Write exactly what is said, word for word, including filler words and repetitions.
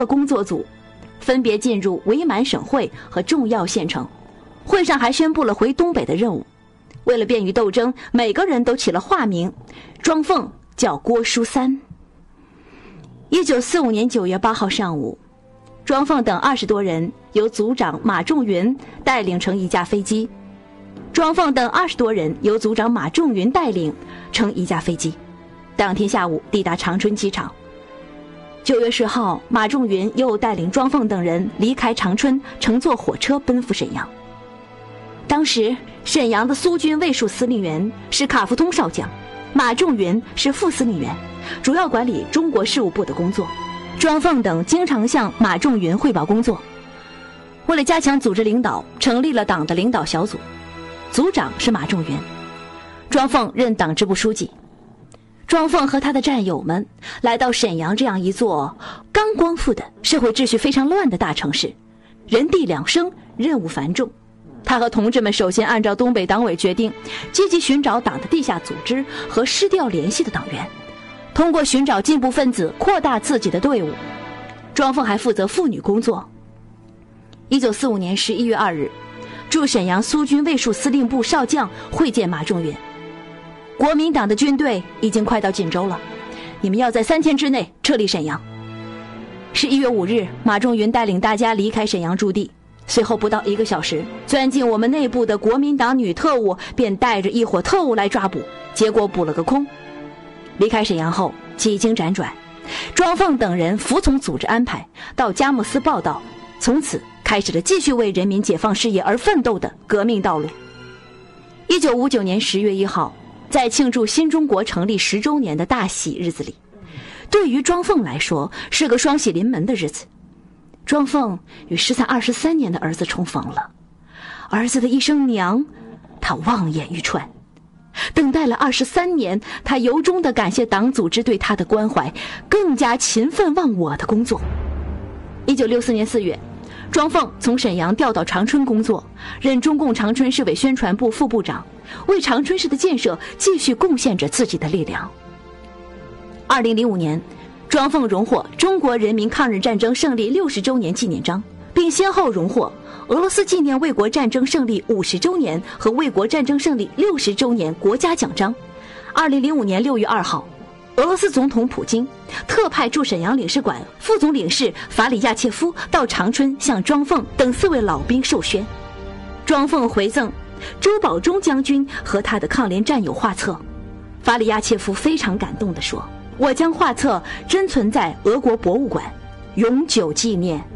工作组，分别进入伪满省会和重要县城。会上还宣布了回东北的任务。为了便于斗争，每个人都起了化名，庄凤叫郭书三。一九四五年九月八号上午，庄凤等二十多人由组长马仲云带领乘一架飞机。庄凤等二十多人由组长马仲云带领乘一架飞机，当天下午抵达长春机场。九月十号，马仲云又带领庄凤等人离开长春，乘坐火车奔赴沈阳。当时沈阳的苏军卫戍司令员是卡夫通少将，马仲云是副司令员，主要管理中国事务部的工作。庄凤等经常向马仲云汇报工作。为了加强组织领导，成立了党的领导小组，组长是马仲云，庄凤任党支部书记。庄凤和他的战友们来到沈阳这样一座刚光复的社会秩序非常乱的大城市，人地两生，任务繁重。他和同志们首先按照东北党委决定，积极寻找党的地下组织和失掉联系的党员，通过寻找进步分子扩大自己的队伍。庄凤还负责妇女工作。一九四五年十一月二日，驻沈阳苏军卫戍司令部少将会见马仲云。国民党的军队已经快到锦州了，你们要在三天之内撤离沈阳。十一月五日，马仲云带领大家离开沈阳驻地。随后不到一个小时，钻进我们内部的国民党女特务便带着一伙特务来抓捕，结果捕了个空。离开沈阳后，几经辗转，庄凤等人服从组织安排，到佳木斯报道，从此开始了继续为人民解放事业而奋斗的革命道路。一九五九年十月一号，在庆祝新中国成立十周年的大喜日子里，对于庄凤来说是个双喜临门的日子。庄凤与失散二十三年的儿子重逢了，儿子的一声娘，他望眼欲穿。等待了二十三年，他由衷地感谢党组织对他的关怀，更加勤奋忘我的工作。一九六四年四月，庄凤从沈阳调到长春工作，任中共长春市委宣传部副部长，为长春市的建设继续贡献着自己的力量。二零零五年，庄凤荣获中国人民抗日战争胜利六十周年纪念章，并先后荣获俄罗斯纪念卫国战争胜利五十周年和卫国战争胜利六十周年国家奖章。二零零五年六月二号，俄罗斯总统普京特派驻沈阳领事馆副总领事法里亚切夫到长春向庄凤等四位老兵授勋。庄凤回赠周保中将军和他的抗联战友画册，法里亚切夫非常感动地说：“我将画册珍存在俄国博物馆，永久纪念。”